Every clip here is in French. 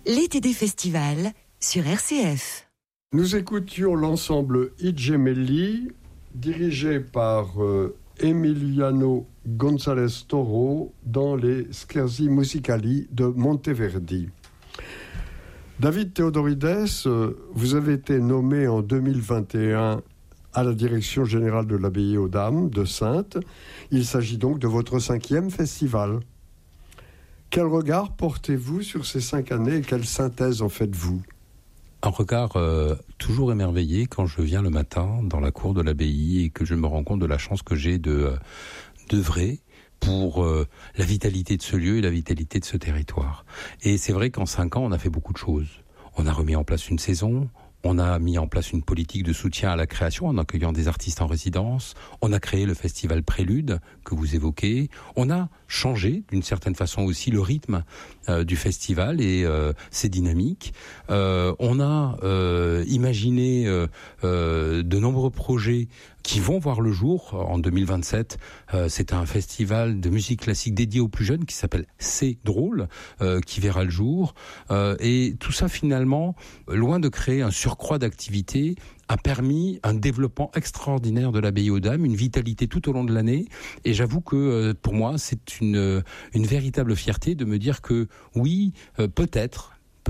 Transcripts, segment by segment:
L'été des festivals sur RCF. Nous écoutions l'ensemble I Gemelli, dirigé par Emiliano González Toro dans les Scherzi Musicali de Monteverdi. David Theodorides, vous avez été nommé en 2021 à la direction générale de l'abbaye aux Dames de Saintes. Il s'agit donc de votre 5e festival. Quel regard portez-vous sur ces 5 années et quelle synthèse en faites-vous ? Un regard toujours émerveillé quand je viens le matin dans la cour de l'abbaye et que je me rends compte de la chance que j'ai d'œuvrer pour la vitalité de ce lieu et la vitalité de ce territoire. Et c'est vrai qu'en 5 ans, on a fait beaucoup de choses. On a remis en place une saison. On a mis en place une politique de soutien à la création en accueillant des artistes en résidence. On a créé le festival Prélude que vous évoquez. On a changé d'une certaine façon aussi le rythme du festival et ses dynamiques. On a imaginé de nombreux projets qui vont voir le jour en 2027. C'est un festival de musique classique dédié aux plus jeunes qui s'appelle C'est drôle, qui verra le jour. Et tout ça finalement, loin de créer un surcroît d'activité, a permis un développement extraordinaire de l'abbaye aux Dames, une vitalité tout au long de l'année. Et j'avoue que pour moi, c'est une véritable fierté de me dire que oui, peut-être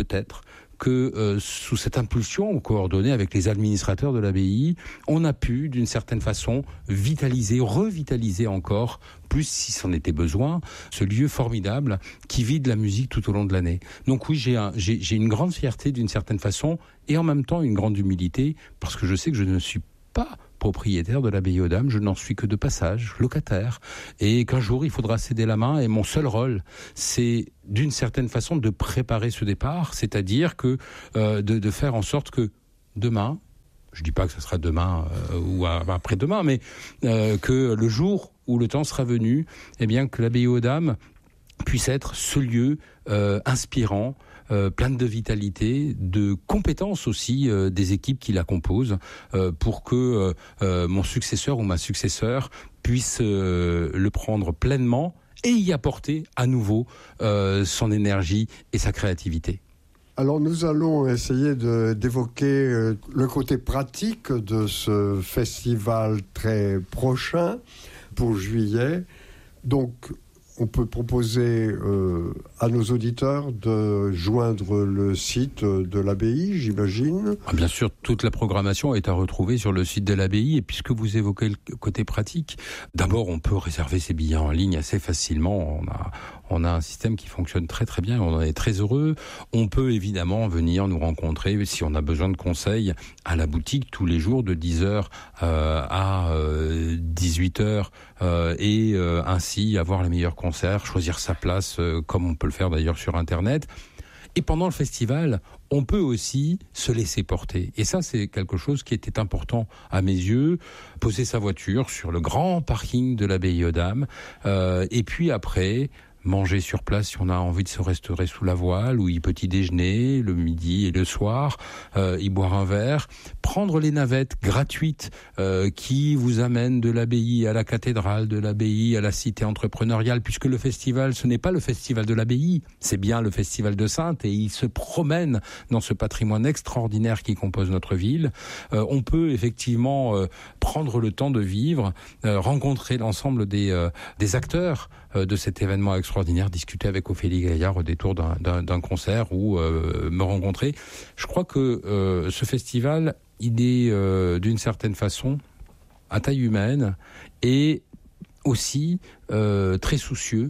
que sous cette impulsion coordonnée avec les administrateurs de l'abbaye, on a pu, d'une certaine façon, revitaliser encore, plus si c'en était besoin, ce lieu formidable qui vit de la musique tout au long de l'année. Donc oui, j'ai une grande fierté d'une certaine façon et en même temps une grande humilité parce que je sais que je ne suis pas propriétaire de l'abbaye aux Dames, je n'en suis que de passage, locataire, et qu'un jour il faudra céder la main, et mon seul rôle, c'est d'une certaine façon de préparer ce départ, c'est-à-dire que de faire en sorte que demain, je dis pas que ce sera demain ou après-demain, mais que le jour où le temps sera venu, eh bien que l'abbaye aux Dames puisse être ce lieu inspirant, pleine de vitalité, de compétences aussi des équipes qui la composent, pour que mon successeur ou ma successeur puisse le prendre pleinement et y apporter à nouveau son énergie et sa créativité. Alors nous allons essayer d'évoquer le côté pratique de ce festival très prochain pour juillet. Donc on peut proposer à nos auditeurs de joindre le site de l'abbaye, j'imagine. Bien sûr, toute la programmation est à retrouver sur le site de l'abbaye. Et puisque vous évoquez le côté pratique, d'abord, on peut réserver ses billets en ligne assez facilement. On a un système qui fonctionne très très bien, on en est très heureux. On peut évidemment venir nous rencontrer si on a besoin de conseils à la boutique tous les jours de 10h à 18h et ainsi avoir les meilleurs concerts, choisir sa place comme on peut le faire d'ailleurs sur Internet. Et pendant le festival, on peut aussi se laisser porter. Et ça, c'est quelque chose qui était important à mes yeux. Poser sa voiture sur le grand parking de l'abbaye aux Dames. Et puis après, manger sur place si on a envie de se restaurer sous la voile, ou y petit déjeuner le midi et le soir, y boire un verre, prendre les navettes gratuites qui vous amènent de l'abbaye à la cathédrale, de l'abbaye à la cité entrepreneuriale, puisque le festival, ce n'est pas le festival de l'abbaye, c'est bien le festival de Saintes, et il se promène dans ce patrimoine extraordinaire qui compose notre ville. On peut effectivement prendre le temps de vivre, rencontrer l'ensemble des acteurs de cet événement extraordinaire, discuter avec Ophélie Gaillard au détour d'un concert ou me rencontrer. Je crois que ce festival, il est d'une certaine façon à taille humaine et aussi très soucieux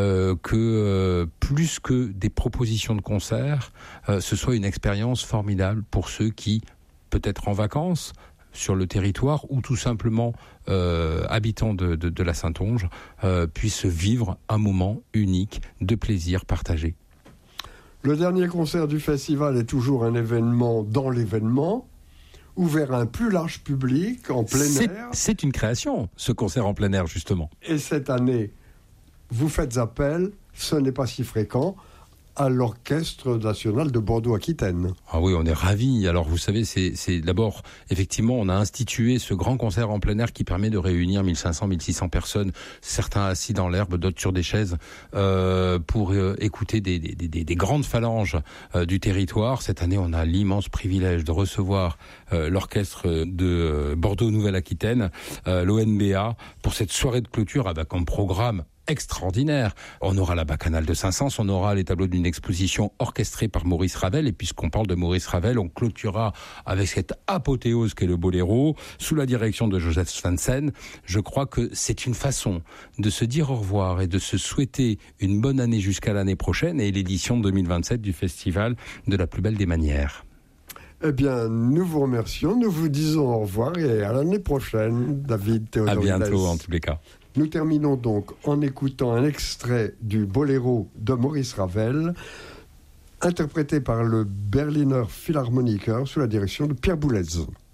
que plus que des propositions de concerts, ce soit une expérience formidable pour ceux qui, peut-être en vacances, sur le territoire ou tout simplement habitants de la Saintonge puissent vivre un moment unique de plaisir partagé. Le dernier concert du festival est toujours un événement dans l'événement, ouvert à un plus large public, en plein air. C'est une création, ce concert en plein air, justement. Et cette année, vous faites appel, ce n'est pas si fréquent, à l'Orchestre national de Bordeaux-Aquitaine. Ah oui, on est ravis. Alors vous savez, c'est d'abord, effectivement, on a institué ce grand concert en plein air qui permet de réunir 1500, 1600 personnes, certains assis dans l'herbe, d'autres sur des chaises, pour écouter des grandes phalanges du territoire. Cette année, on a l'immense privilège de recevoir l'Orchestre de Bordeaux-Nouvelle-Aquitaine, l'ONBA, pour cette soirée de clôture avec un programme extraordinaire. On aura la Bacchanale de Saint-Saëns, on aura les tableaux d'une exposition orchestrée par Maurice Ravel, et puisqu'on parle de Maurice Ravel, on clôturera avec cette apothéose qu'est le boléro, sous la direction de Joseph Svensen. Je crois que c'est une façon de se dire au revoir et de se souhaiter une bonne année jusqu'à l'année prochaine et l'édition 2027 du Festival de la plus belle des manières. Eh bien, nous vous remercions, nous vous disons au revoir et à l'année prochaine, David Théodorides. À bientôt, en tous les cas. Nous terminons donc en écoutant un extrait du Boléro de Maurice Ravel, interprété par le Berliner Philharmoniker sous la direction de Pierre Boulez.